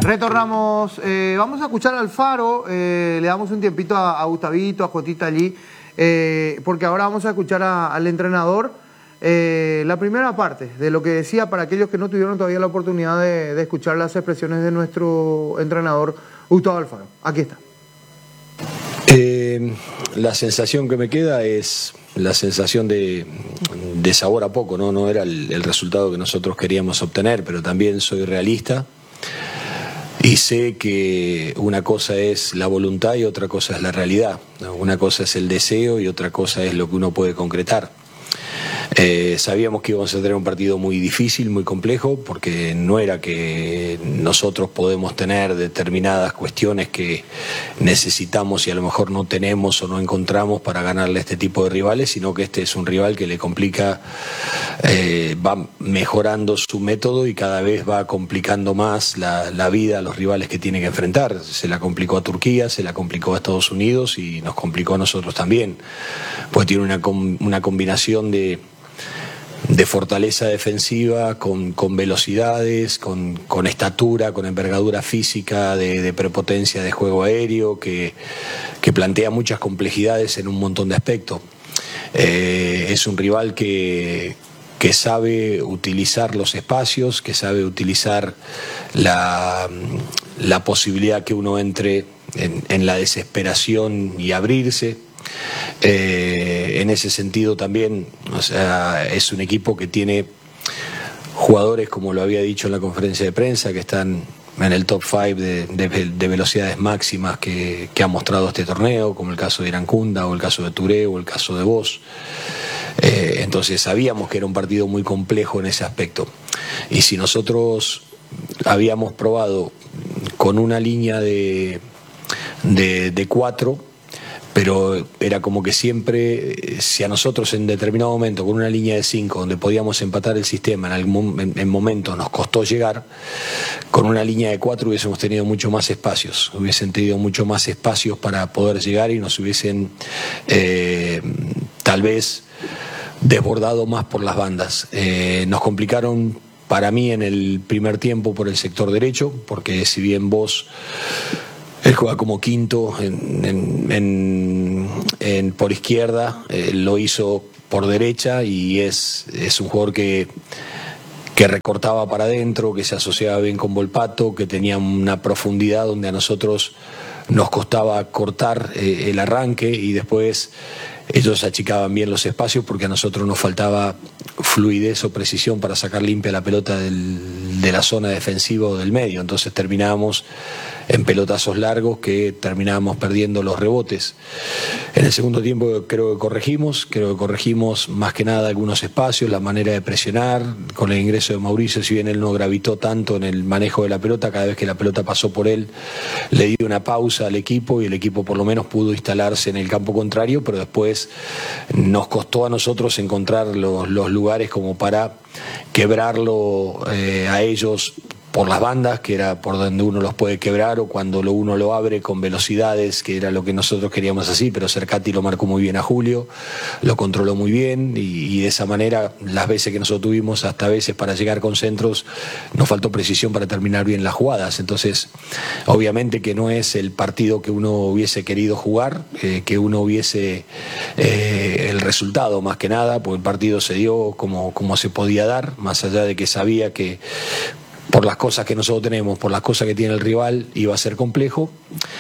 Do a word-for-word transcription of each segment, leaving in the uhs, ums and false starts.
Retornamos, eh, vamos a escuchar al Faro, eh, le damos un tiempito a, a Gustavito, a Jotita allí, eh, porque ahora vamos a escuchar a, al entrenador eh, la primera parte de lo que decía para aquellos que no tuvieron todavía la oportunidad de, de escuchar las expresiones de nuestro entrenador Gustavo Alfaro. Aquí está. Eh, la sensación que me queda es la sensación de, de sabor a poco, ¿no? No era el, el resultado que nosotros queríamos obtener, pero también soy realista. Y sé que una cosa es la voluntad y otra cosa es la realidad, ¿no? Una cosa es el deseo y otra cosa es lo que uno puede concretar. Eh, sabíamos que íbamos a tener un partido muy difícil, muy complejo, porque no era que nosotros podemos tener determinadas cuestiones que necesitamos y a lo mejor no tenemos o no encontramos para ganarle a este tipo de rivales, sino que este es un rival que le complica, eh, va mejorando su método y cada vez va complicando más la, la vida a los rivales que tiene que enfrentar. Se la complicó a Turquía, se la complicó a Estados Unidos y nos complicó a nosotros también, pues tiene una, una combinación de de fortaleza defensiva, con, con velocidades, con, con estatura, con envergadura física, de, de prepotencia de juego aéreo, que, que plantea muchas complejidades en un montón de aspectos. Eh, es un rival que, que sabe utilizar los espacios, que sabe utilizar la, la posibilidad que uno entre en, en la desesperación y abrirse. Eh, en ese sentido también, o sea, es un equipo que tiene jugadores, como lo había dicho en la conferencia de prensa, que están en el top cinco de, de, de velocidades máximas que, que ha mostrado este torneo, como el caso de Irankunda o el caso de Touré o el caso de Vos. Eh, entonces sabíamos que era un partido muy complejo en ese aspecto. Y si nosotros habíamos probado con una línea de, de, de cuatro, pero era como que siempre, si a nosotros en determinado momento, con una línea de cinco, donde podíamos empatar el sistema, en algún en, en momento nos costó llegar, con una línea de cuatro hubiésemos tenido mucho más espacios, hubiesen tenido mucho más espacios para poder llegar y nos hubiesen eh, tal vez desbordado más por las bandas. Eh, nos complicaron para mí en el primer tiempo por el sector derecho, porque si bien Vos él juega como quinto en, en, en, en por izquierda, eh, lo hizo por derecha y es, es un jugador que, que recortaba para adentro, que se asociaba bien con Volpato, que tenía una profundidad donde a nosotros nos costaba cortar eh, el arranque y después ellos achicaban bien los espacios porque a nosotros nos faltaba fluidez o precisión para sacar limpia la pelota del, de la zona defensiva o del medio. Entonces terminábamos en pelotazos largos que terminábamos perdiendo los rebotes. En el segundo tiempo creo que corregimos, creo que corregimos más que nada algunos espacios, la manera de presionar, con el ingreso de Mauricio, si bien él no gravitó tanto en el manejo de la pelota, cada vez que la pelota pasó por él, le dio una pausa al equipo y el equipo por lo menos pudo instalarse en el campo contrario, pero después nos costó a nosotros encontrar los, los lugares como para quebrarlo eh, a ellos por las bandas, que era por donde uno los puede quebrar, o cuando lo, uno lo abre con velocidades, que era lo que nosotros queríamos así, pero Cercati lo marcó muy bien a Julio, lo controló muy bien y, y de esa manera las veces que nosotros tuvimos, hasta veces para llegar con centros, nos faltó precisión para terminar bien las jugadas. Entonces, obviamente que no es el partido que uno hubiese querido jugar, eh, que uno hubiese eh, el resultado más que nada, porque el partido se dio como, como se podía dar, más allá de que sabía que por las cosas que nosotros tenemos, por las cosas que tiene el rival, iba a ser complejo,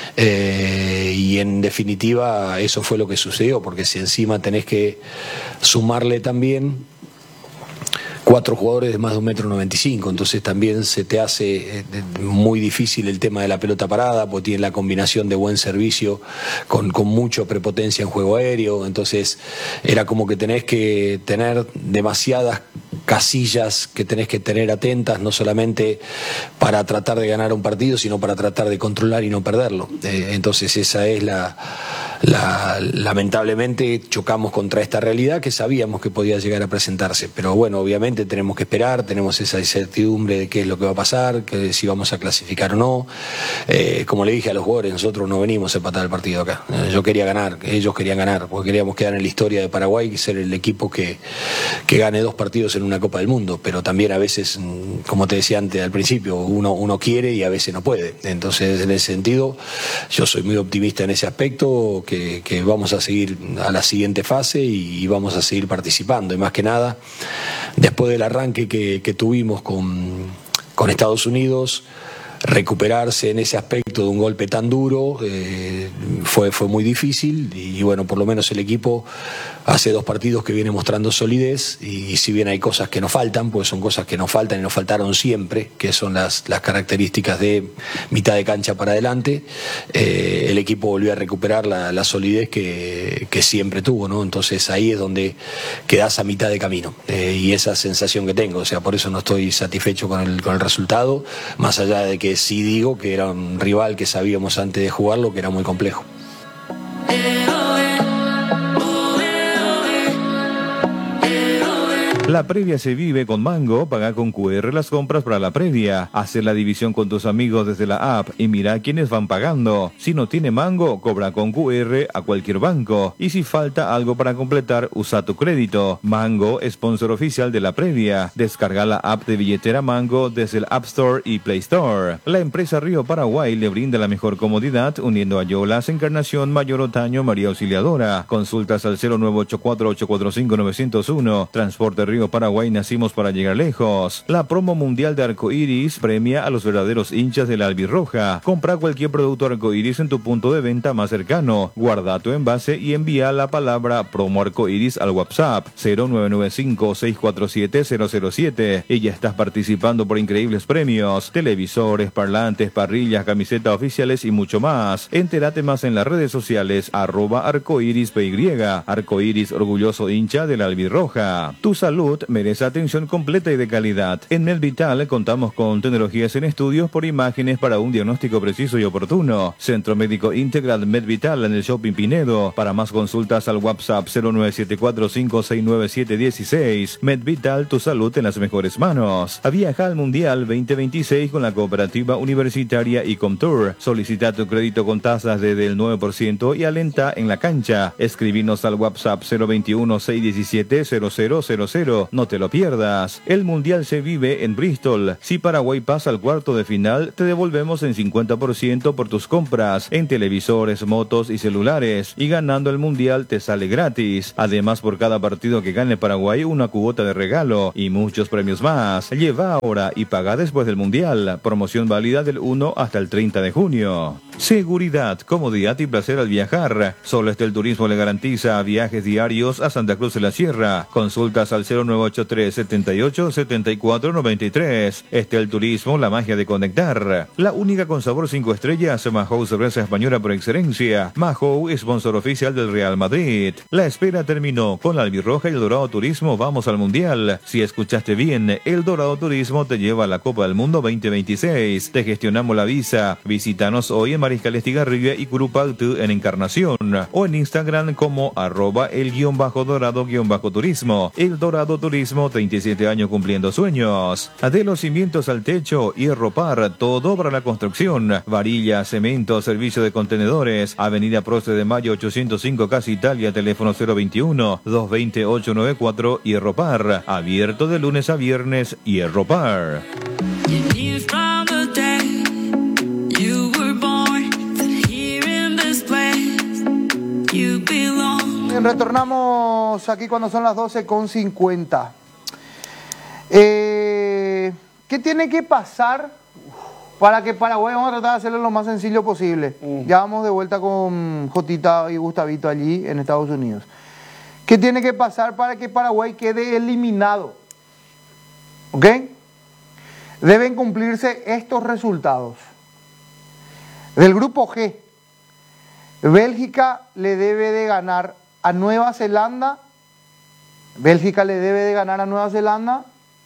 eh, y en definitiva eso fue lo que sucedió, porque si encima tenés que sumarle también cuatro jugadores de más de un metro noventa y cinco, entonces también se te hace muy difícil el tema de la pelota parada, porque tiene la combinación de buen servicio con, con mucha prepotencia en juego aéreo, entonces era como que tenés que tener demasiadas casillas que tenés que tener atentas, no solamente para tratar de ganar un partido, sino para tratar de controlar y no perderlo. Eh, entonces esa es la, la, lamentablemente chocamos contra esta realidad que sabíamos que podía llegar a presentarse, pero bueno, obviamente tenemos que esperar, tenemos esa incertidumbre de qué es lo que va a pasar, que si vamos a clasificar o no. Eh, como le dije a los jugadores, nosotros no venimos a empatar el partido acá. Eh, yo quería ganar, ellos querían ganar, porque queríamos quedar en la historia de Paraguay y ser el equipo que, que gane dos partidos en una Copa del Mundo, pero también a veces, como te decía antes al principio, uno, uno quiere y a veces no puede. Entonces, en ese sentido, yo soy muy optimista en ese aspecto, que, que vamos a seguir a la siguiente fase y, y vamos a seguir participando. Y más que nada, después del arranque que, que tuvimos con, con Estados Unidos, recuperarse en ese aspecto de un golpe tan duro eh, fue, fue muy difícil y, y bueno, por lo menos el equipo hace dos partidos que viene mostrando solidez y, y si bien hay cosas que nos faltan, pues son cosas que nos faltan y nos faltaron siempre, que son las, las características de mitad de cancha para adelante, eh, el equipo volvió a recuperar la, la solidez que, que siempre tuvo, ¿no? Entonces ahí es donde quedás a mitad de camino eh, y esa sensación que tengo, o sea, por eso no estoy satisfecho con el, con el resultado, más allá de que sí digo que era un rival que sabíamos antes de jugarlo que era muy complejo. La previa se vive con Mango. Paga con Q R las compras para la previa. Hacer la división con tus amigos desde la app y mira quiénes van pagando. Si no tiene Mango, cobra con Q R a cualquier banco. Y si falta algo para completar, usa tu crédito. Mango, sponsor oficial de la previa. Descarga la app de billetera Mango desde el App Store y Play Store. La empresa Río Paraguay le brinda la mejor comodidad uniendo a Yolas, Encarnación, Mayor Otaño, María Auxiliadora. Consultas al cero nueve ocho cuatro ocho cuatro cinco nueve cero uno. Transporte Río Paraguay, nacimos para llegar lejos. La promo mundial de Arcoiris premia a los verdaderos hinchas de la albirroja. Compra cualquier producto Arcoiris en tu punto de venta más cercano. Guarda tu envase y envía la palabra promo Arcoiris al WhatsApp cero nueve nueve cinco seis cuatro siete cero cero siete y ya estás participando por increíbles premios: televisores, parlantes, parrillas, camisetas oficiales y mucho más. Entérate más en las redes sociales arroba arcoiris py. Arcoiris, orgulloso hincha de la albirroja. Tu salud merece atención completa y de calidad. En MedVital contamos con tecnologías en estudios por imágenes para un diagnóstico preciso y oportuno. Centro Médico Integral MedVital en el Shopping Pinedo. Para más consultas al WhatsApp cero nueve siete cuatro cinco seis nueve siete uno seis. MedVital, tu salud en las mejores manos. Viaja al Mundial veinte veintiséis con la cooperativa universitaria Ecomtour. Solicita tu crédito con tasas desde el nueve por ciento y alenta en la cancha. Escribinos al WhatsApp cero veintiuno seis diecisiete cero cero cero cero. No te lo pierdas. El Mundial se vive en Bristol. Si Paraguay pasa al cuarto de final, te devolvemos en cincuenta por ciento por tus compras en televisores, motos y celulares. Y ganando el Mundial te sale gratis. Además, por cada partido que gane Paraguay, una cuota de regalo y muchos premios más. Lleva ahora y paga después del Mundial. Promoción válida del uno hasta el treinta de junio. Seguridad, comodidad y placer al viajar. Solo Estel Turismo le garantiza viajes diarios a Santa Cruz de la Sierra. Consultas al cero nueve ocho tres setenta y ocho setenta y cuatro noventa y tres. Estel Turismo, la magia de conectar. La única con sabor cinco estrellas, Mahou cerveza española por excelencia. Mahou, sponsor oficial del Real Madrid. La espera terminó. Con la albirroja y el Dorado Turismo vamos al Mundial. Si escuchaste bien, el Dorado Turismo te lleva a la Copa del Mundo veinte veintiséis. Te gestionamos la visa. Visítanos hoy en Mariscal Estigarribia y Curupaltu en Encarnación. O en Instagram como arroba el guión bajo dorado guión bajo turismo. El Dorado Turismo, treinta y siete años cumpliendo sueños. De los cimientos al techo, Hierro Par, todo para la construcción. Varilla, cemento, servicio de contenedores. Avenida Prócer de Mayo ochocientos cinco, Casa Italia, teléfono cero veintiuno dos veinte ocho noventa y cuatro. Hierro Par, abierto de lunes a viernes. Hierro Par. Bien, retornamos aquí cuando son las doce con cincuenta. Eh, ¿Qué tiene que pasar para que Paraguay, vamos a tratar de hacerlo lo más sencillo posible? Mm. Ya vamos de vuelta con Jotita y Gustavito allí en Estados Unidos. ¿Qué tiene que pasar para que Paraguay quede eliminado? ¿Ok? Deben cumplirse estos resultados. Del grupo G, Bélgica le debe de ganar a Nueva Zelanda. Bélgica le debe de ganar a Nueva Zelanda.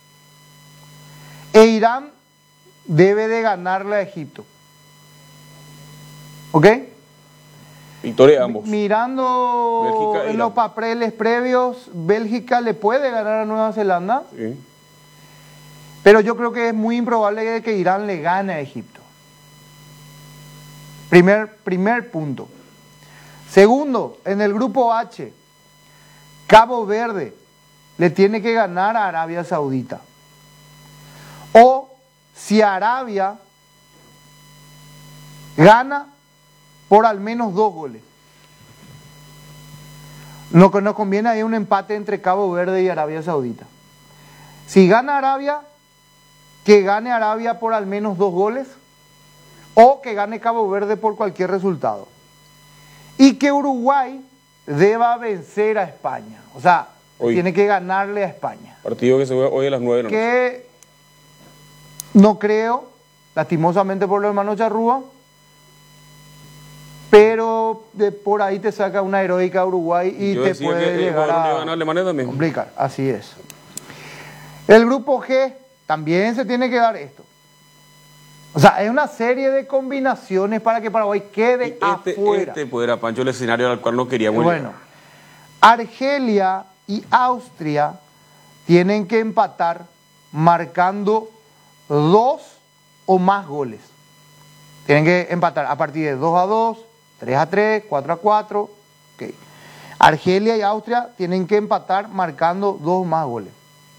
E Irán debe de ganarle a Egipto. ¿Ok? Victoria de ambos. Mirando Bélgica e en Irán. los papeles previos, Bélgica le puede ganar a Nueva Zelanda, Sí. pero yo creo que es muy improbable que Irán le gane a Egipto. Primer, primer punto. Segundo, en el grupo H, Cabo Verde le tiene que ganar a Arabia Saudita. O si Arabia gana por al menos dos goles. Lo que nos conviene ahí es un empate entre Cabo Verde y Arabia Saudita. Si gana Arabia, que gane Arabia por al menos dos goles, o que gane Cabo Verde por cualquier resultado. Y que Uruguay deba vencer a España. O sea, Hoy. tiene que ganarle a España. Partido que se juega hoy a las nueve de la noche. Que no creo, lastimosamente por los hermanos Charrúa, pero de por ahí te saca una heroica Uruguay y Yo te decía puede que el llegar Ecuador le iba a a ganar a Alemania también. complicar. Así es. El grupo G también se tiene que dar esto. O sea, es una serie de combinaciones para que Paraguay quede Este, afuera. este pues era, Pancho, el escenario al cual no queríamos Bueno, llegar. Argelia y Austria tienen que empatar marcando dos o más goles. Tienen que empatar a partir de dos a dos, tres a tres, cuatro a cuatro. Okay. Argelia y Austria tienen que empatar marcando dos o más goles.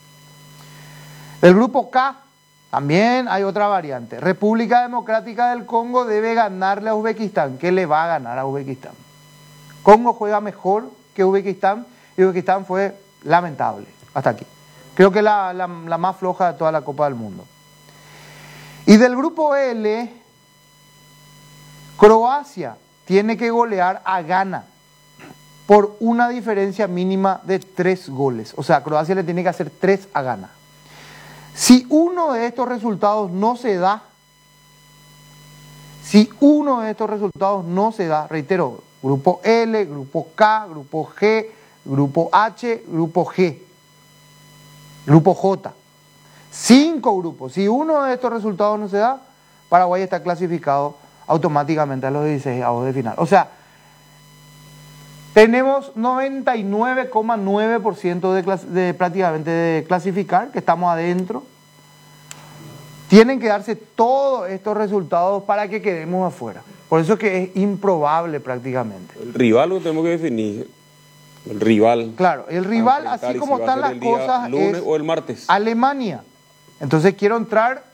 El grupo K también hay otra variante. República Democrática del Congo debe ganarle a Uzbekistán. ¿Qué le va a ganar a Uzbekistán? Congo juega mejor que Uzbekistán y Uzbekistán fue lamentable hasta aquí. Creo que la, la, la más floja de toda la Copa del Mundo. Y del grupo L, Croacia tiene que golear a Ghana por una diferencia mínima de tres goles. O sea, Croacia le tiene que hacer tres a Ghana. Si uno de estos resultados no se da, si uno de estos resultados no se da, reitero, grupo L, grupo K, grupo G, grupo H, grupo G, grupo J. Cinco grupos. Si uno de estos resultados no se da, Paraguay está clasificado automáticamente a los dieciseisavos de final. O sea, tenemos noventa y nueve coma nueve por ciento de, de prácticamente de clasificar, que estamos adentro. Tienen que darse todos estos resultados para que quedemos afuera. Por eso es que es improbable prácticamente. El rival lo tenemos que definir. El rival. Claro, el rival, así como están las cosas, lunes es o el martes. Alemania. Entonces quiero entrar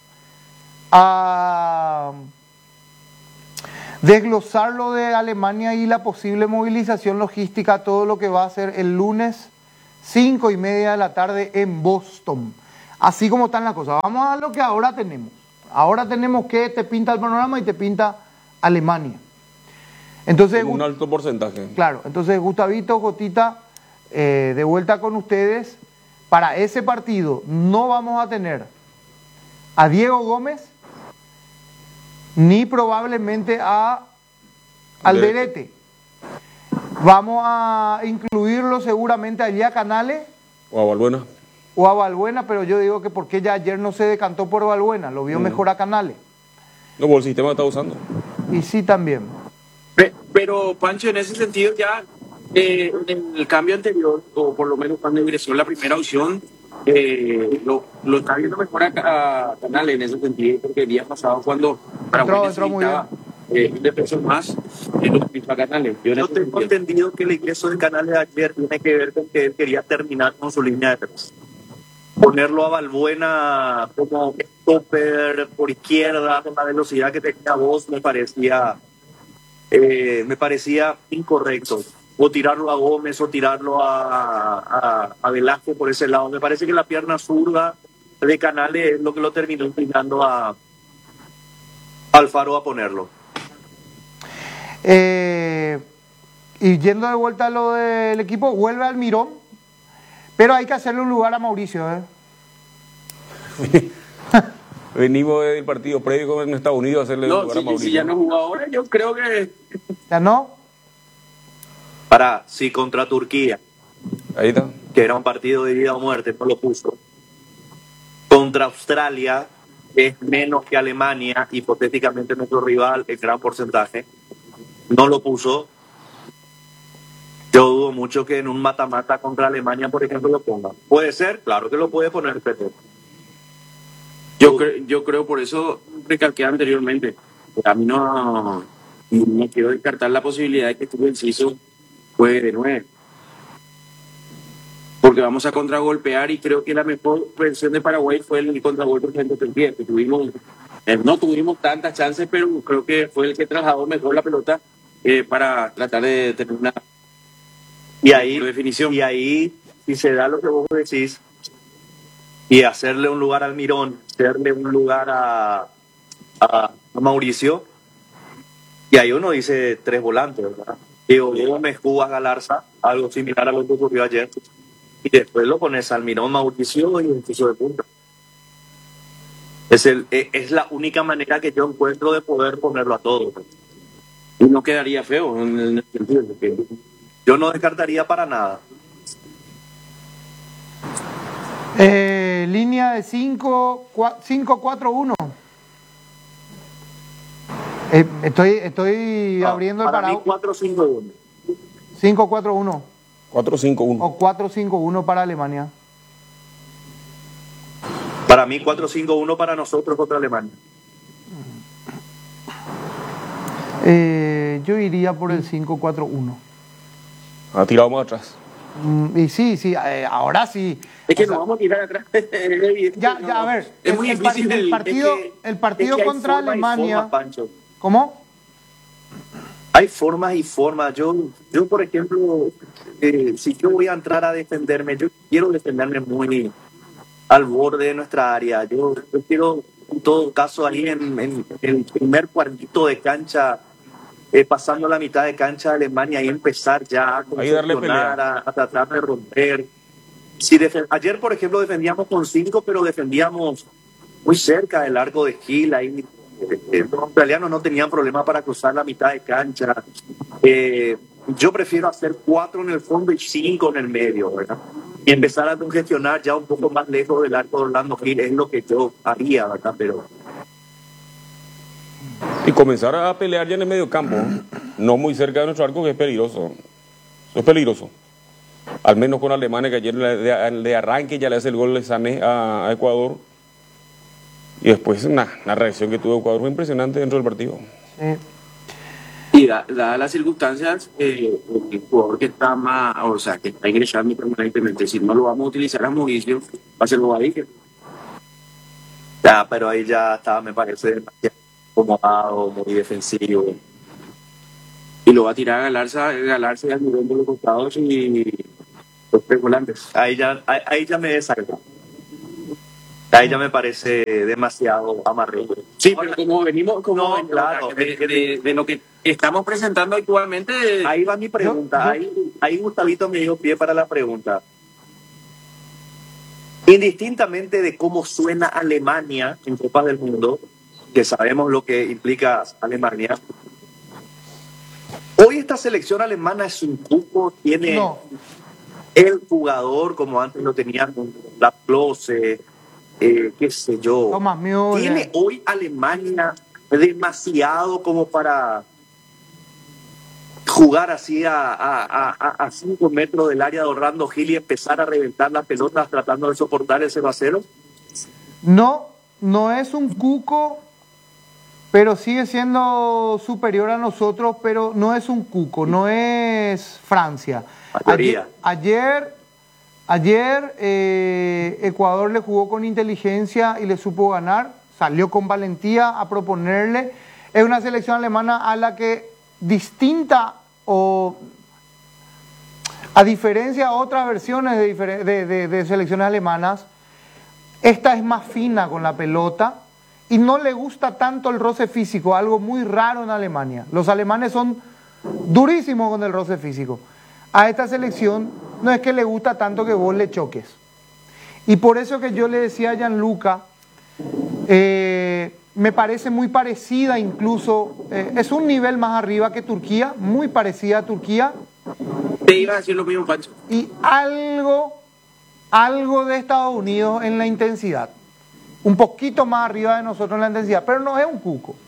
a desglosar lo de Alemania y la posible movilización logística, todo lo que va a ser el lunes cinco y media de la tarde en Boston. Así como están las cosas. Vamos a lo que ahora tenemos. Ahora tenemos que te pinta el panorama y te pinta Alemania. Entonces, un alto porcentaje. Claro, entonces Gustavito, Jotita, eh, de vuelta con ustedes. Para ese partido no vamos a tener a Diego Gómez ni probablemente a Alderete. Vamos a incluirlo seguramente allí a Canales O a Balbuena. o a Balbuena, pero yo digo que porque ya ayer no se decantó por Balbuena, lo vio Mm. mejor a Canales. No, por el sistema que está usando. Y sí también. Pe- Pero, Pancho, en ese sentido ya, eh, en el cambio anterior, o por lo menos cuando ingresó la primera opción, eh, lo, lo está viendo mejor a, a Canales en ese sentido, porque el día pasado cuando Paraguay entró muy necesitaba eh, un defensor más, eh, lo utilizó a Canales. Yo en Yo ese tengo sentido- entendido que el ingreso de Canales ayer tiene que ver con que él quería terminar con su línea de tres. Ponerlo a Balbuena como stopper por izquierda, con la velocidad que tenía vos, me parecía, eh, me parecía incorrecto. O tirarlo a Gómez o tirarlo a, a, a Velázquez por ese lado. Me parece que la pierna zurda de Canales es lo que lo terminó inclinando a Alfaro a ponerlo. Eh, y yendo de vuelta a lo del equipo, vuelve al Mirón, pero hay que hacerle un lugar a Mauricio. ¿eh? Venimos del partido previo con Estados Unidos a hacerle No, lugar a si, Mauricio. si ya no jugó ahora, yo creo que ¿Ya no? Para, sí, contra Turquía, Ahí está. que era un partido de vida o muerte, no lo puso. Contra Australia, es menos que Alemania, hipotéticamente nuestro rival en gran porcentaje. no lo puso. Yo dudo mucho que en un mata-mata contra Alemania, por ejemplo, lo ponga. Puede ser, claro que lo puede poner, pero Yo, cre- yo creo, por eso recalqué anteriormente, a mí no, no quiero descartar la posibilidad de que este Enciso juegue de nueve. Porque vamos a contragolpear y creo que la mejor versión de Paraguay fue el contragolpe frente a Turquía, que tuvimos, eh, no tuvimos tantas chances, pero creo que fue el que trasladó mejor la pelota eh, para tratar de tener una y ahí, mejor definición. y ahí, si se da lo que vos decís, y hacerle un lugar al Mirón, hacerle un lugar a, a, a Mauricio, y ahí uno dice tres volantes, ¿verdad? Digo, Gómez, Cubas, Galarza, algo similar a lo que ocurrió ayer. Y después lo pones al Mirón, Mauricio y el piso de punta. Es, el, es la única manera que yo encuentro de poder ponerlo a todos. Y no quedaría feo en el sentido de que yo no descartaría para nada. Eh, línea de cinco cuatro uno. Eh, estoy estoy Ah, abriendo el para mí paraguas. cuatro cinco uno. cinco cuatro uno. cuatro cinco uno. O cuatro cinco uno para Alemania. Para mí cuatro cinco uno para nosotros contra Alemania. Eh, yo iría por el cinco cuatro uno. Ha tirado más atrás. Mm, y sí, sí, eh, ahora sí. es que O sea, nos vamos a tirar atrás. Es evidente ya, que ya, no. a ver, Es el, muy el difícil par- el el- partido, es que- el partido es que hay contra forma y Alemania. forma, Pancho. ¿Cómo? Hay formas y formas. Yo, yo por ejemplo, eh, si yo voy a entrar a defenderme, yo quiero defenderme muy al borde de nuestra área. Yo, yo quiero, en todo caso, ahí en, en el primer cuartito de cancha, eh, pasando la mitad de cancha de Alemania y empezar ya a Ahí darle congestionar, pelea. a, a tratar de romper. Si defen- Ayer, por ejemplo, defendíamos con cinco, pero defendíamos muy cerca del arco de Gil. Ahí eh, los australianos no tenían problema para cruzar la mitad de cancha. Eh, yo prefiero hacer cuatro en el fondo y cinco en el medio, ¿verdad? Y empezar a congestionar ya un poco más lejos del arco de Orlando Gil es lo que yo haría, ¿verdad? Pero Y comenzar a pelear ya en el medio campo, no muy cerca de nuestro arco, que es peligroso. Eso es peligroso. Al menos con Alemania, que ayer de, de arranque ya le hace el gol de Sané a, a Ecuador. Y después una, una reacción que tuvo Ecuador fue impresionante dentro del partido. Eh, Y da- dadas las circunstancias, eh, el jugador que está más, o sea, que está ingresando permanentemente, si no lo vamos a utilizar a Mauricio, va a ser Bobadilla. ya, pero ahí ya estaba, me parece, demasiado acomodado, muy defensivo. Y lo va a tirar a Galarza, Galarza y al nivel de los costados y los tres volantes. Ahí ya, ahí, ahí ya me desagrada. Ahí ya me parece demasiado amarrado. Sí, pero como venimos, como No, venimos, claro. de, de- de lo que estamos presentando actualmente, Ahí va mi pregunta. Yo- yo- Ahí, ahí Gustavito me dio pie para la pregunta. Indistintamente de cómo suena Alemania en Copas del Mundo, que sabemos lo que implica Alemania, hoy esta selección alemana es un cupo, tiene no, el jugador como antes lo tenían la Klose, eh, qué sé yo. Thomas Müller. Tiene hoy Alemania demasiado como para jugar así a, a, a, a cinco metros del área de Orlando Gil y empezar a reventar las pelotas tratando de soportar el cero a cero. No, no es un cuco, pero sigue siendo superior a nosotros, pero no es un cuco, no es Francia. Mayoría. Ayer, ayer, ayer, eh, Ecuador le jugó con inteligencia y le supo ganar, salió con valentía a proponerle. Es una selección alemana a la que, distinta o a diferencia de otras versiones de, difer- de, de, de selecciones alemanas, esta es más fina con la pelota y no le gusta tanto el roce físico, algo muy raro en Alemania. Los alemanes son durísimos con el roce físico. A esta selección no es que le gusta tanto que vos le choques. Y por eso que yo le decía a Gianluca, eh, me parece muy parecida incluso, eh, es un nivel más arriba que Turquía, muy parecida a Turquía, te iba a decir lo mismo, Pancho. y algo, algo de Estados Unidos en la intensidad. Un poquito más arriba de nosotros en la intensidad, pero no es un cuco.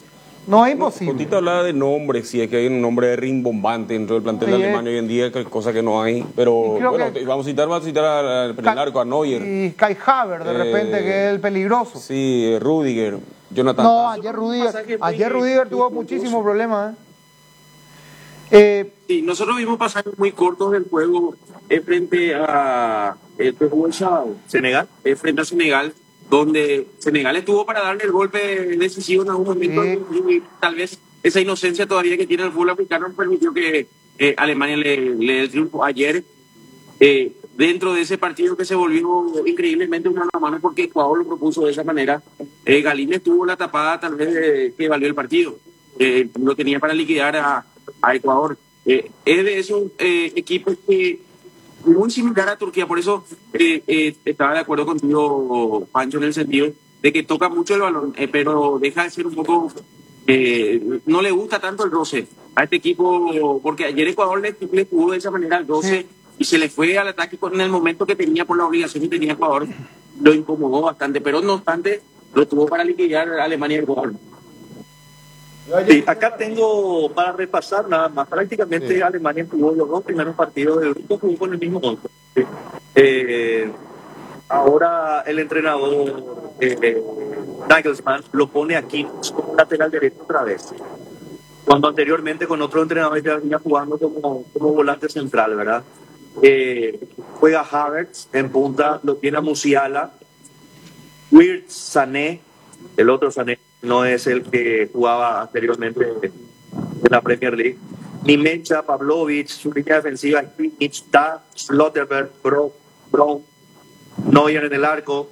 No es imposible. Cotita hablaba de nombres, si es que hay un nombre rimbombante dentro del plantel Sí, de es. Alemania hoy en día, que cosa que no hay. Pero Y creo bueno, que- te- vamos a citar, vamos a citar al, al Ca- arco, a Neuer. Y Kai Havertz, de repente, Eh, que es el peligroso. Sí, eh, Rudiger, Jonathan. No, Tah. ayer Un Rudiger, pasaje muy- ayer Rudiger muy tuvo curioso. muchísimos problemas. ¿eh? Eh, Sí, nosotros vimos pasajes muy cortos del juego eh, frente a el que jugó el sábado, Senegal. eh, frente a Senegal, donde Senegal estuvo para darle el golpe decisivo en algún momento Sí. y, y tal vez esa inocencia todavía que tiene el fútbol africano permitió que eh, Alemania le, le dé el triunfo ayer. Eh, dentro de ese partido que se volvió increíblemente un mano a mano porque Ecuador lo propuso de esa manera, eh, Galíndez tuvo la tapada tal vez de- que valió el partido. Eh, lo tenía para liquidar a, a Ecuador. Eh, es de esos eh, equipos que muy similar a Turquía, por eso eh, eh, estaba de acuerdo contigo, Pancho, en el sentido de que toca mucho el balón, eh, pero deja de ser un poco, eh, no le gusta tanto el roce a este equipo, porque ayer Ecuador le, le jugó de esa manera el roce Sí. y se le fue al ataque con- en el momento que tenía por la obligación que tenía Ecuador, lo incomodó bastante, pero no obstante lo tuvo para liquidar a Alemania y Ecuador. Sí, acá tengo para repasar nada más. Prácticamente Alemania jugó los dos primeros partidos del grupo, jugó con el mismo once. Sí. Eh, ahora el entrenador eh, eh, Nagelsmann lo pone aquí como lateral derecho otra vez. Cuando anteriormente con otro entrenador ya venía jugando como, como volante central, ¿verdad? Eh, juega Havertz en punta, lo tiene a Musiala, Wirtz, Sané, el otro Sané no es el que jugaba anteriormente en la Premier League. Ni Mecha, Pavlovic, su línea defensiva, Kimmich, Ta, Slotterberg, Bro, Brown, Neuer en el arco.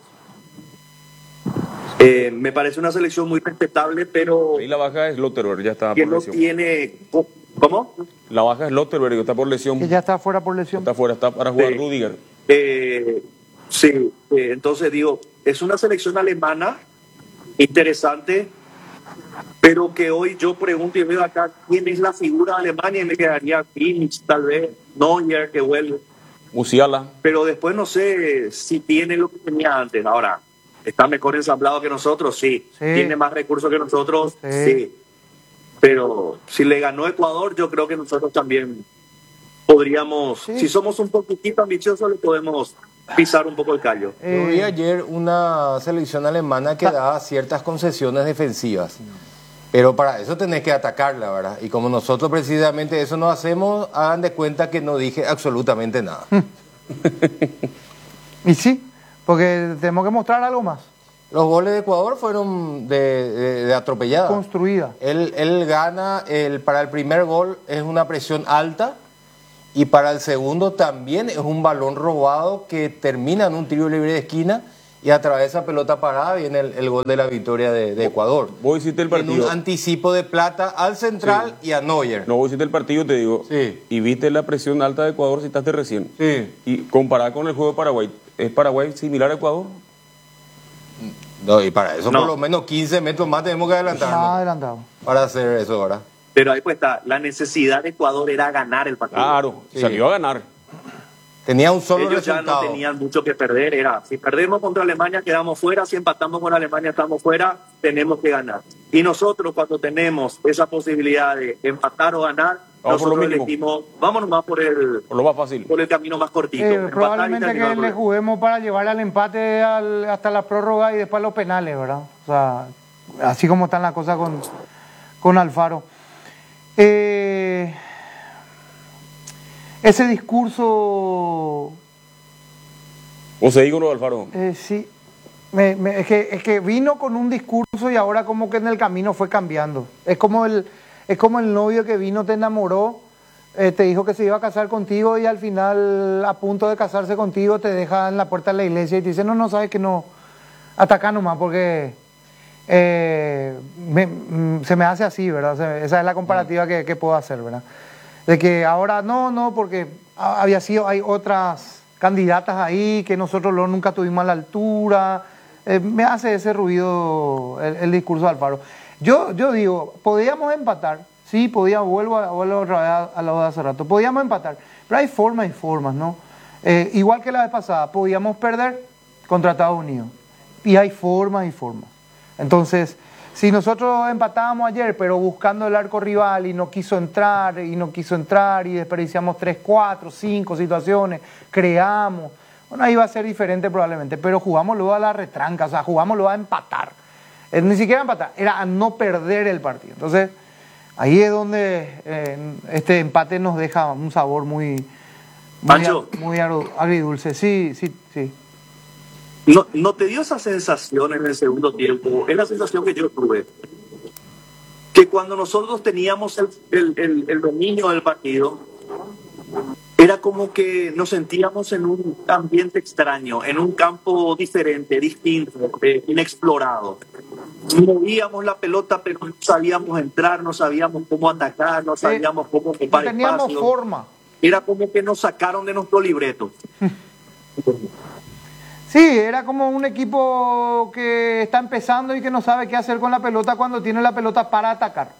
Eh, me parece una selección muy respetable, pero Ahí la baja es Lotterberg, ya está que por no lesión. tiene... ¿Cómo? La baja es Lotterberg, que está por lesión. que ya está fuera por lesión. Está fuera, está para jugar Sí. Rudiger. Eh, sí, eh, entonces digo, es una selección alemana interesante, pero que hoy yo pregunto y veo acá quién es la figura de Alemania y me quedaría Kimmich, tal vez, Neuer, que vuelve, Musiala. pero después no sé si tiene lo que tenía antes. Ahora, está mejor ensamblado que nosotros, sí. Sí. Tiene más recursos que nosotros, Sí. sí. Pero si le ganó Ecuador, yo creo que nosotros también podríamos, Sí. si somos un poquitito ambiciosos, le podemos pisar un poco el callo. Eh, Yo vi ayer una selección alemana que daba ciertas concesiones defensivas, pero para eso tenés que atacarla, ¿verdad? Y como nosotros precisamente eso no hacemos, hagan de cuenta que no dije absolutamente nada. y sí, porque tenemos que mostrar algo más. Los goles de Ecuador fueron de, de- de atropellada. Construida. Él, él gana, el, para el primer gol es una presión alta y para el segundo también es un balón robado que termina en un tiro libre de esquina y a través de esa pelota parada viene el, el gol de la victoria de, de Ecuador. Vos hiciste el En un partido. anticipo de plata al central y a Neuer. No, vos hiciste el partido, te digo. Sí. Y viste la presión alta de Ecuador, citaste recién. Sí. Y comparada con el juego de Paraguay, ¿es Paraguay similar a Ecuador? No, y para eso No. por lo menos quince metros más tenemos que Más adelantarnos adelantado. para hacer eso ahora. Pero ahí pues está, la necesidad de Ecuador era ganar el partido. Claro, Sí. salió a ganar. Tenía un solo Ellos ya resultado. no tenían mucho que perder, era, si perdemos contra Alemania quedamos fuera, si empatamos con Alemania estamos fuera, tenemos que ganar. Y nosotros cuando tenemos esa posibilidad de empatar o ganar, Vamos por lo nosotros mínimo. elegimos, vámonos más por el, Por lo más fácil. por el camino más cortito. Eh, empatar y probablemente terminar que el le juego. juguemos para llevar al empate al- hasta la prórroga y después los penales, ¿verdad? O sea, así como están las cosas con, con Alfaro. Eh, ese discurso, O se digo lo de Alfaro. eh, sí, me- me- es, que, es que vino con un discurso y ahora como que en el camino fue cambiando. Es como el, es como el novio que vino, te enamoró, eh, te dijo que se iba a casar contigo y al final, a punto de casarse contigo, te deja en la puerta de la iglesia y te dice, no, no, sabes que no, hasta acá nomás, porque eh, me- mm, se me hace así, ¿verdad? O sea, esa es la comparativa que, que puedo hacer, ¿verdad? De que ahora no, no, porque ha- había sido, hay otras candidatas ahí que nosotros lo- nunca tuvimos a la altura. Eh, me hace ese ruido el, el discurso de Alfaro. Yo, yo digo, podíamos empatar, sí, podíamos, vuelvo, a, vuelvo otra vez a, a lo de hace rato, podíamos empatar, pero hay formas y formas, ¿no? Eh, igual que la vez pasada, podíamos perder contra Estados Unidos, y hay formas y formas. Entonces, Si nosotros empatábamos ayer, pero buscando el arco rival y no quiso entrar, y no quiso entrar, y desperdiciamos tres, cuatro, cinco situaciones, creamos, bueno, ahí va a ser diferente probablemente, pero jugámoslo a la retranca, o sea, jugámoslo a empatar. Eh, ni siquiera empatar, era a no perder el partido. Entonces, ahí es donde eh, este empate nos deja un sabor muy, muy, muy agridulce. Sí, sí, sí. ¿No, ¿No te dio esa sensación en el segundo tiempo? Es la sensación que yo tuve. Que cuando nosotros teníamos el, el, el, el dominio del partido, era como que nos sentíamos en un ambiente extraño, en un campo diferente, distinto, eh, inexplorado. Movíamos la pelota, pero no sabíamos entrar, no sabíamos cómo atacar, no sabíamos cómo ocupar no teníamos espacio. forma. Era como que nos sacaron de nuestro libreto. Sí, era como un equipo que está empezando y que no sabe qué hacer con la pelota cuando tiene la pelota para atacar.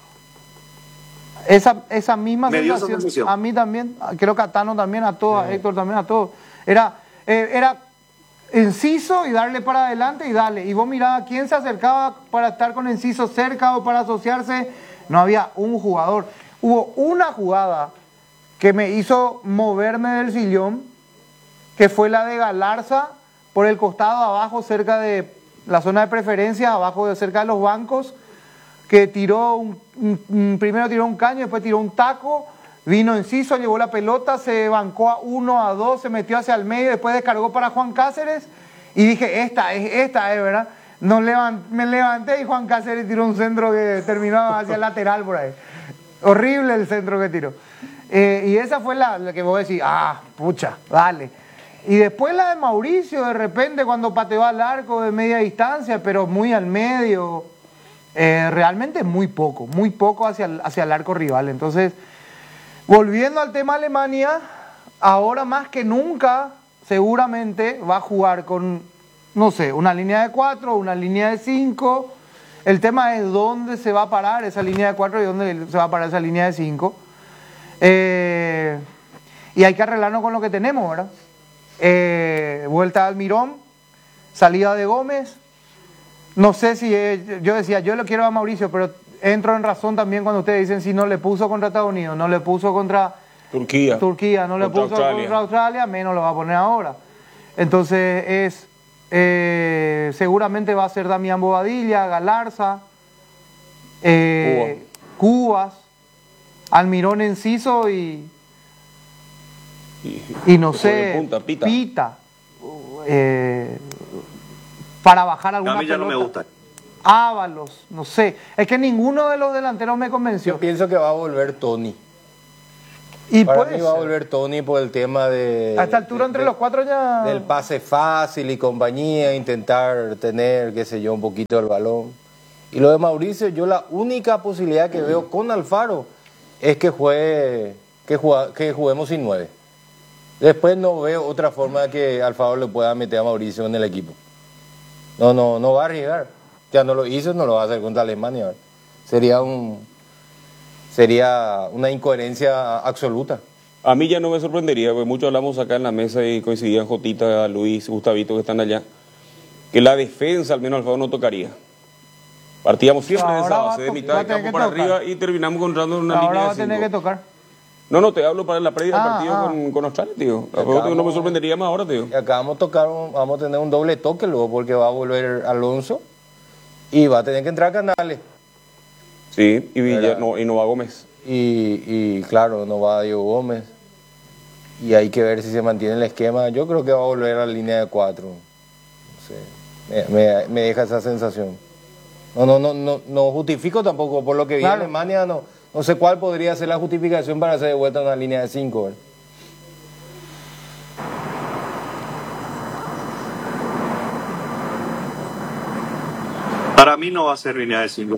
Esa, esa misma sensación, esa a mí también, creo que a Tano también, a todos, sí. A Héctor también, a todos. Era, eh, era Enciso y darle para adelante y darle. Y vos mirabas quién se acercaba para estar con Enciso cerca o para asociarse. No había un jugador. Hubo una jugada que me hizo moverme del sillón, que fue la de Galarza, por el costado abajo, cerca de la zona de preferencia, abajo de cerca de los bancos, que tiró un, un, primero tiró un caño, después tiró un taco, vino Enciso, llevó la pelota, se bancó a uno, a dos, se metió hacia el medio, después descargó para Juan Cáceres, y dije, esta es, esta es, ¿verdad? Nos levant, me levanté y Juan Cáceres tiró un centro que terminó hacia el lateral por ahí. Horrible el centro que tiró. Eh, y esa fue la, la que vos decís, ah, pucha, dale. Y después la de Mauricio, de repente, cuando pateó al arco de media distancia, pero muy al medio, eh, realmente muy poco, muy poco hacia el, hacia el arco rival. Entonces, volviendo al tema Alemania, ahora más que nunca, seguramente va a jugar con, no sé, una línea de cuatro, una línea de cinco. El tema es dónde se va a parar esa línea de cuatro y dónde se va a parar esa línea de cinco. Eh, y hay que arreglarnos con lo que tenemos, ¿verdad? Eh, vuelta de Almirón, salida de Gómez. No sé si eh, yo decía, yo lo quiero a Mauricio, pero entro en razón también cuando ustedes dicen si no le puso contra Estados Unidos, no le puso contra Turquía, Turquía no le puso Australia. contra Australia, menos lo va a poner ahora. Entonces es eh, seguramente va a ser Damián Bobadilla, Galarza, eh, Cuba. Cubas, Almirón, Enciso y Y, y no sé, punta, Pita, pita eh, para bajar alguna pelota. A mí ya pelota. No me gusta. Ábalos, no sé. Es que ninguno de los delanteros me convenció. Yo pienso que va a volver Tony. Y Para puede mí va ser. a volver Tony por el tema de... A esta altura de, entre de, los cuatro ya... Del pase fácil y compañía, intentar tener, qué sé yo, un poquito el balón. Y lo de Mauricio, yo la única posibilidad que veo con Alfaro es que juegue, que, juega, que juguemos sin nueve. Después no veo otra forma de que Alfaro le pueda meter a Mauricio en el equipo. No, no, no va a arriesgar. Ya no lo hizo, no lo va a hacer contra Alemania. ¿Verdad? Sería un, sería una incoherencia absoluta. A mí ya no me sorprendería, porque muchos hablamos acá en la mesa y coincidían Jotita, Luis, Gustavito que están allá, que la defensa al menos Alfaro no tocaría. Partíamos siempre de esa base, de mitad de campo para arriba y terminamos encontrando una Ahora línea de va a tener cinco. que tocar. No, no, te hablo para la previa del Ah, partido ah. con, con Australia, tío. Acá vamos, no me sorprendería más ahora, tío. Y acá vamos a tocar, un- vamos a tener un doble toque luego porque va a volver Alonso y va a tener que entrar Canales. Sí, y, Villa, Era- no, y no va Gómez. Y, y claro, no va Diego Gómez. Y hay que ver si se mantiene el esquema. Yo creo que va a volver a la línea de cuatro. No sé, me, me- me deja esa sensación. No, no, no, no, no justifico tampoco. Por lo que vi en Claro. Alemania, no, no sé cuál podría ser la justificación para hacer de vuelta una línea de cinco. ¿verdad? Para mí no va a ser línea de cinco.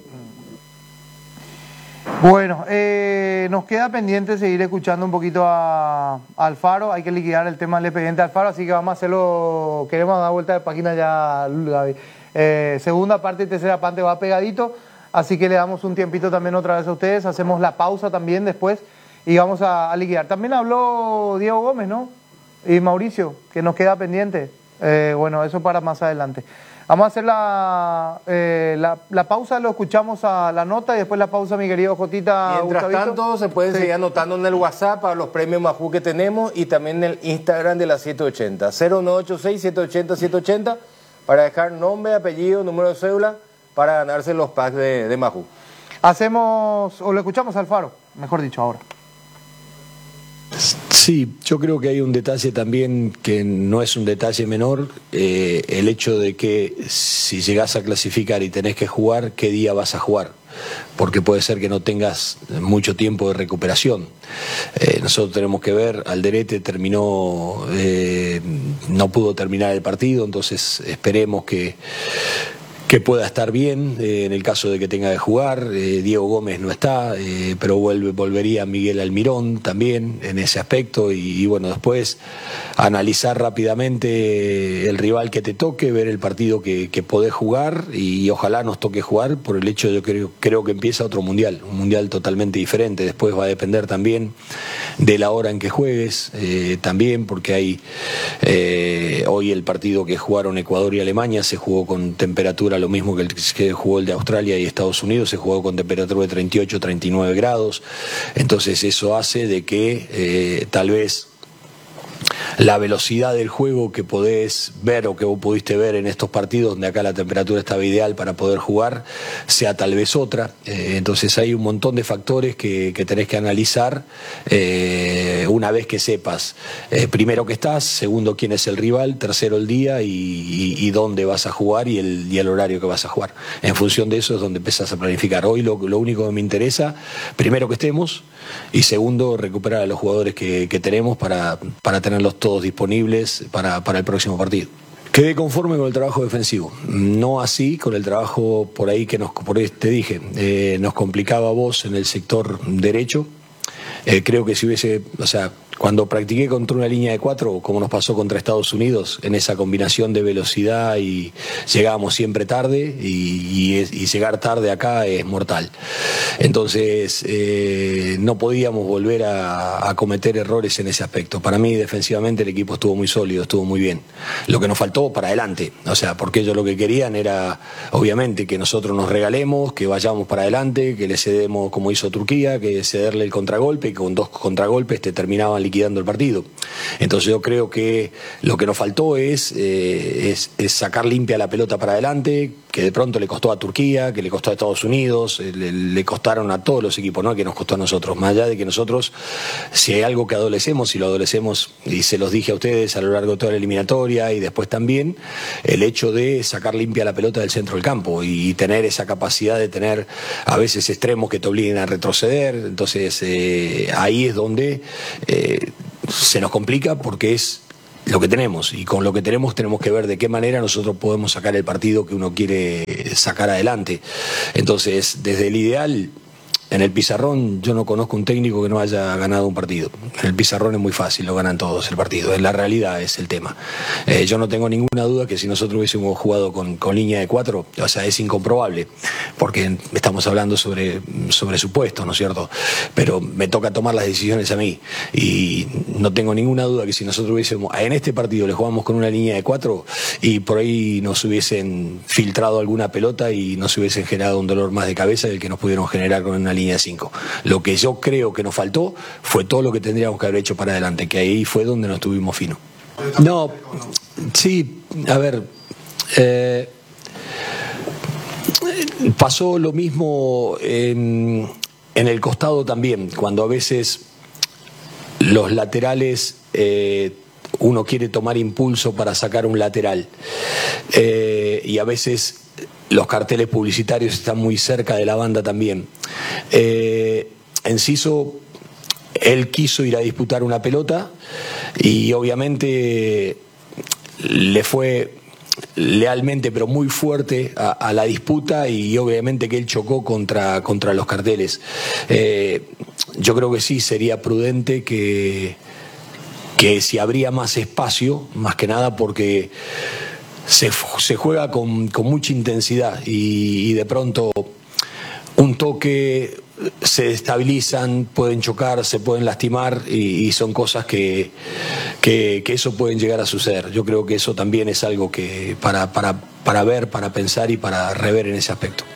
Bueno, eh, nos queda pendiente seguir escuchando un poquito a, a Alfaro. Hay que liquidar el tema del expediente de Alfaro, así que vamos a hacerlo. Queremos dar vuelta de página ya, Gaby. Eh, segunda parte y tercera parte va pegadito, así que le damos un tiempito también otra vez a ustedes. Hacemos la pausa también después y vamos a, a liquidar. También habló Diego Gómez, ¿no? Y Mauricio, que nos queda pendiente. Eh, bueno, eso para más adelante. Vamos a hacer la, eh, la, la pausa, lo escuchamos a la nota y después la pausa, mi querido Jotita. Mientras Gustavito. tanto, se pueden Sí. seguir anotando en el WhatsApp para los premios Majú que tenemos y también en el Instagram de la siete ochenta. cero nueve ocho seis, siete ochenta, siete ochenta para dejar nombre, apellido, número de cédula para ganarse los packs de, de Majú. Hacemos, o lo escuchamos al Faro, mejor dicho ahora. Sí, yo creo que hay un detalle también que no es un detalle menor, eh, el hecho de que si llegás a clasificar y tenés que jugar, ¿qué día vas a jugar? Porque puede ser que no tengas mucho tiempo de recuperación. Eh, nosotros tenemos que ver, Alderete terminó, eh, no pudo terminar el partido, entonces esperemos que... que pueda estar bien, eh, en el caso de que tenga que jugar. eh, Diego Gómez no está, eh, pero vuelve, volvería Miguel Almirón también en ese aspecto y, y bueno, después analizar rápidamente el rival que te toque, ver el partido que, que podés jugar y, y ojalá nos toque jugar por el hecho, yo creo, creo que empieza otro mundial, un mundial totalmente diferente, después va a depender también de la hora en que juegues, eh, también porque hay eh, hoy el partido que jugaron Ecuador y Alemania se jugó con temperatura lo mismo que el que jugó el de Australia y Estados Unidos, se jugó con temperatura de treinta y ocho, treinta y nueve grados, entonces eso hace de que eh, tal vez la velocidad del juego que podés ver o que vos pudiste ver en estos partidos donde acá la temperatura estaba ideal para poder jugar sea tal vez otra, eh, entonces hay un montón de factores que, que tenés que analizar eh, una vez que sepas eh, primero que estás, segundo quién es el rival, tercero el día y, y, y dónde vas a jugar y el, y el horario que vas a jugar. En función de eso es donde empezás a planificar. Hoy lo, lo único que me interesa, primero que estemos y segundo recuperar a los jugadores que, que tenemos para, para tenerlos todos disponibles para, para el próximo partido. Quedé conforme con el trabajo defensivo, no así con el trabajo por ahí que nos, por ahí te dije, eh, nos complicaba a vos en el sector derecho. Eh, creo que si hubiese, o sea, cuando practiqué contra una línea de cuatro, como nos pasó contra Estados Unidos, en esa combinación de velocidad y llegábamos siempre tarde y, y, es, y llegar tarde acá es mortal. Entonces eh, no podíamos volver a, a cometer errores en ese aspecto. Para mí defensivamente el equipo estuvo muy sólido, estuvo muy bien. Lo que nos faltó para adelante, o sea, porque ellos lo que querían era obviamente que nosotros nos regalemos, que vayamos para adelante, que le cedemos como hizo Turquía, que cederle el contragolpe y con dos contragolpes te terminaban liquidando el partido. Entonces yo creo que lo que nos faltó es, eh, es, es sacar limpia la pelota para adelante, que de pronto le costó a Turquía, que le costó a Estados Unidos, le, le costaron a todos los equipos, no que nos costó a nosotros, más allá de que nosotros, si hay algo que adolecemos, y lo adolecemos, y se los dije a ustedes a lo largo de toda la eliminatoria y después también, el hecho de sacar limpia la pelota del centro del campo y tener esa capacidad de tener a veces extremos que te obliguen a retroceder, entonces eh, ahí es donde eh, se nos complica porque es lo que tenemos y con lo que tenemos tenemos que ver de qué manera nosotros podemos sacar el partido que uno quiere sacar adelante. Entonces, desde el ideal, en el pizarrón yo no conozco un técnico que no haya ganado un partido. En el pizarrón es muy fácil, lo ganan todos el partido. En la realidad es el tema. Eh, yo no tengo ninguna duda que si nosotros hubiésemos jugado con, con línea de cuatro, o sea, es incomprobable, porque estamos hablando sobre, sobre supuestos, ¿no es cierto? Pero me toca tomar las decisiones a mí. Y no tengo ninguna duda que si nosotros hubiésemos, en este partido le jugamos con una línea de cuatro y por ahí nos hubiesen filtrado alguna pelota y nos hubiesen generado un dolor más de cabeza del que nos pudieron generar con una línea de cinco. Lo que yo creo que nos faltó fue todo lo que tendríamos que haber hecho para adelante, que ahí fue donde nos tuvimos fino. No, sí, a ver, eh, pasó lo mismo en, en el costado también, cuando a veces los laterales eh, uno quiere tomar impulso para sacar un lateral eh, y a veces los carteles publicitarios están muy cerca de la banda también. Eh, Enciso, él quiso ir a disputar una pelota y obviamente le fue lealmente pero muy fuerte a, a la disputa y obviamente que él chocó contra, contra los carteles. Eh, yo creo que sí sería prudente que, que si habría más espacio, más que nada porque Se, se juega con, con mucha intensidad y, y de pronto un toque se destabilizan, pueden chocar, se pueden lastimar y, y son cosas que, que, que eso pueden llegar a suceder. Yo creo que eso también es algo que para, para, para ver, para pensar y para rever en ese aspecto.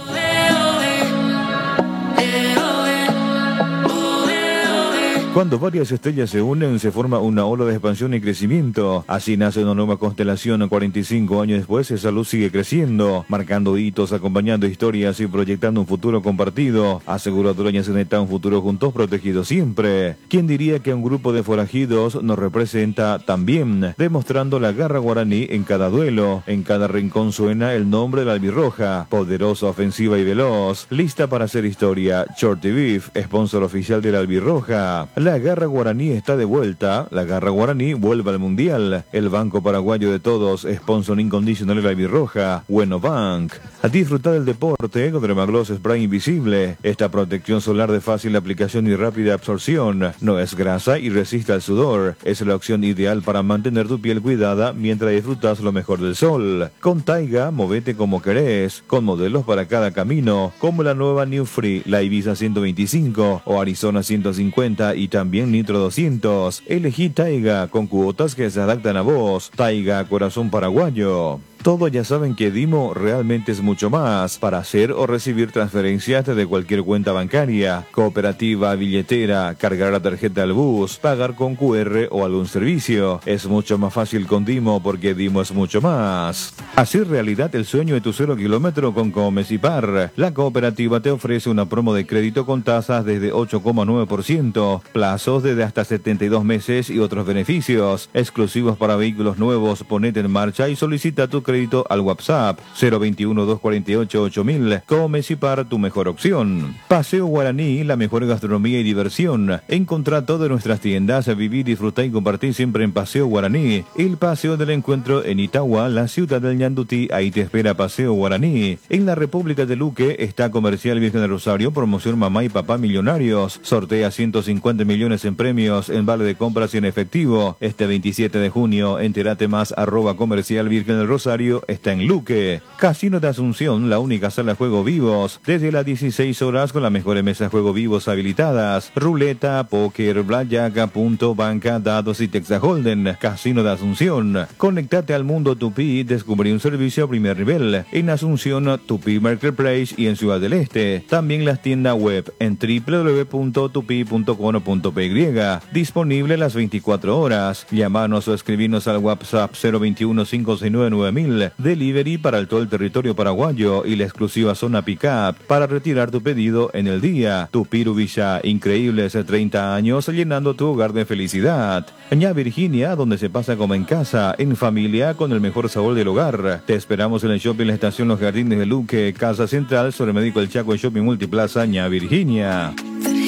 Cuando varias estrellas se unen, se forma una ola de expansión y crecimiento. Así nace una nueva constelación. cuarenta y cinco años después, esa luz sigue creciendo, marcando hitos, acompañando historias y proyectando un futuro compartido. Aseguradora Yaceneta, un futuro juntos, protegidos siempre. ¿Quién diría que un grupo de forajidos nos representa también? Demostrando la garra guaraní en cada duelo. En cada rincón suena el nombre de la albirroja. Poderosa, ofensiva y veloz. Lista para hacer historia. Shorty Beef, sponsor oficial de la albirroja. La garra guaraní está de vuelta. La garra guaraní vuelve al mundial. El banco paraguayo de todos, sponsor incondicional de la albirroja. Bueno Bank. A disfrutar del deporte con Dermagloss Spray Invisible. Esta protección solar de fácil aplicación y rápida absorción. No es grasa y resiste al sudor. Es la opción ideal para mantener tu piel cuidada mientras disfrutas lo mejor del sol. Con Taiga, movete como querés. Con modelos para cada camino. Como la nueva New Free, la Ibiza ciento veinticinco o Arizona ciento cincuenta y también Nitro doscientos. Elegí Taiga con cuotas que se adaptan a vos. Taiga, corazón paraguayo. Todos ya saben que Dimo realmente es mucho más. Para hacer o recibir transferencias desde cualquier cuenta bancaria, cooperativa, billetera, cargar la tarjeta al bus, pagar con Q R o algún servicio. Es mucho más fácil con Dimo porque Dimo es mucho más. Hacer realidad el sueño de tu cero kilómetro con Comecipar. La cooperativa te ofrece una promo de crédito con tasas desde ocho coma nueve por ciento, plazos desde hasta setenta y dos meses y otros beneficios exclusivos para vehículos nuevos. Ponete en marcha y solicita tu crédito al WhatsApp cero veintiuno, doscientos cuarenta y ocho, ocho mil. Comecipar, tu mejor opción. Paseo Guaraní, la mejor gastronomía y diversión. Encontrá todas nuestras tiendas, vivir, disfrutar y compartir siempre en Paseo Guaraní. El paseo del encuentro en Itagua, la ciudad del Ñandutí. Ahí te espera Paseo Guaraní. En la República de Luque está Comercial Virgen del Rosario, promoción Mamá y Papá Millonarios. Sortea ciento cincuenta millones en premios en vale de compras y en efectivo. Este veintisiete de junio, entérate más, arroba Comercial Virgen del Rosario. Está en Luque. Casino de Asunción, la única sala de juego vivos, desde las dieciséis horas con las mejores mesas de juego vivos habilitadas. Ruleta, póker, blackjack, punto, banca, dados y Texas Holden. Casino de Asunción. Conectate al mundo Tupi, descubrí un servicio a primer nivel. En Asunción, Tupi Marketplace y en Ciudad del Este. También las tiendas web en doble u doble u doble u punto tupi punto com punto p y. Disponible las veinticuatro horas. Llamanos o escribirnos al WhatsApp cero veintiuno, cinco seis nueve, nueve mil. Delivery para todo el territorio paraguayo y la exclusiva zona Pickup para retirar tu pedido en el día. Tupiru Villa, increíbles treinta años llenando tu hogar de felicidad. Ña Virginia, donde se pasa como en casa, en familia, con el mejor sabor del hogar. Te esperamos en el shopping La Estación Los Jardines de Luque, Casa Central, sobre Médico El Chaco, en Shopping Multiplaza Ña Virginia.